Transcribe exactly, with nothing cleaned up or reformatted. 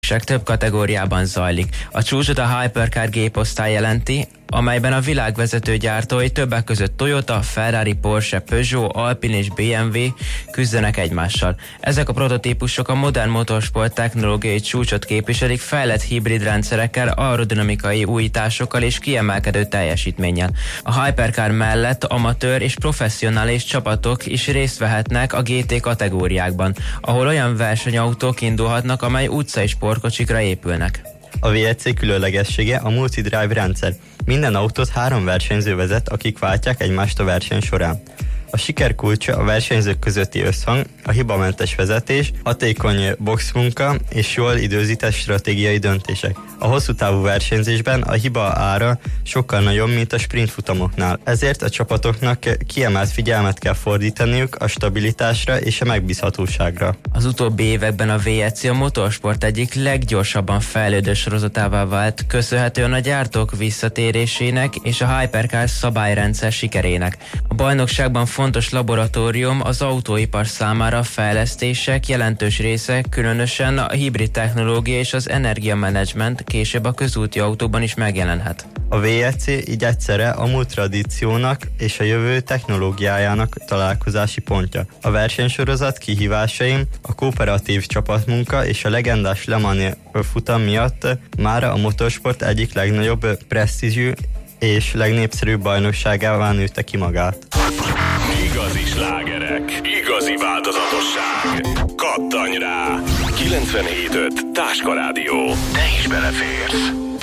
bajnokság több kategóriában zajlik. A csúcsot a Hypercar géposztály jelenti, amelyben a világvezető gyártói többek között Toyota, Ferrari, Porsche, Peugeot, Alpine és bé em vé küzdenek egymással. Ezek a prototípusok a modern motorsport technológiai csúcsot képviselik fejlett hibrid rendszerekkel, aerodinamikai újításokkal és kiemelkedő teljesítménnyel. A Hypercar mellett amatőr és professzionális csapatok is részt vehetnek a gé té kategóriákban, ahol olyan versenyautók indulhatnak, amely utcai sportkocsikra épülnek. A vé egy cé különlegessége a multi-drive rendszer. Minden autót három versenyző vezet, akik váltják egymást a verseny során. A siker kulcsa a versenyzők közötti összhang, a hibamentes vezetés, hatékony boxmunka és jól időzített stratégiai döntések. A hosszú távú versenyzésben a hiba ára sokkal nagyobb, mint a sprint futamoknál. Ezért a csapatoknak kiemelt figyelmet kell fordítaniuk a stabilitásra és a megbízhatóságra. Az utóbbi években a vé egy cé a motorsport egyik leggyorsabban fejlődő sorozatává vált, köszönhetően a gyártók visszatérésének és a Hypercar szabályrendszer sikerének. A bajnokságban fontos laboratórium az autóipar számára a fejlesztések jelentős része, különösen a hibrid technológia és az energiamenedzsment később a közúti autóban is megjelenhet. A vé egy cé így egyszerre a múlt tradíciónak és a jövő technológiájának találkozási pontja. A versenysorozat kihívásaim, a kooperatív csapatmunka és a legendás Le Mans futam miatt mára a motorsport egyik legnagyobb presztízsű és legnépszerűbb bajnokságává nőtte ki magát. Igazi slágerek, igazi változatosság. Kattanj rá! kilencvenhét öt Táska Rádió. Te is beleférsz.